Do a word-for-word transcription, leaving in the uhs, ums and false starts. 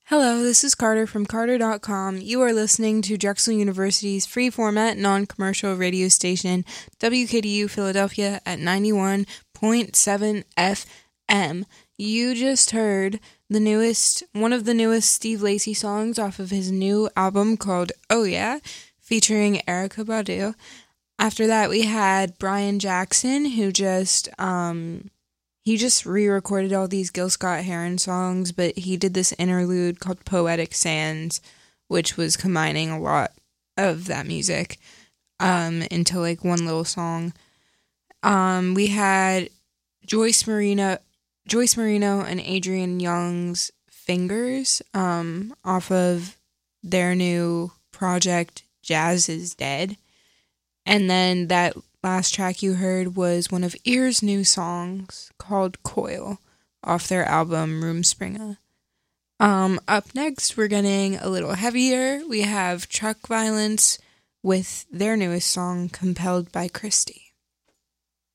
Hello, this is Carter from Carter dot com. You are listening to Drexel University's free format, non-commercial radio station, W K D U Philadelphia at ninety-one point seven F M. You just heard the newest, one of the newest Steve Lacy songs off of his new album called Oh Yeah, featuring Erykah Badu. After that, we had Brian Jackson, who just, um... He just re-recorded all these Gil Scott-Heron songs, but he did this interlude called Poetic Sands, which was combining a lot of that music um, into like one little song. Um, we had Joyce Marino, Joyce Marino and Adrian Young's Fingers um, off of their new project, Jazz is Dead. And then that last track you heard was one of Ear's new songs called Coil off their album Rumspringa. Um, up next, we're getting a little heavier. We have Truck Violence with their newest song, Compelled by Christie.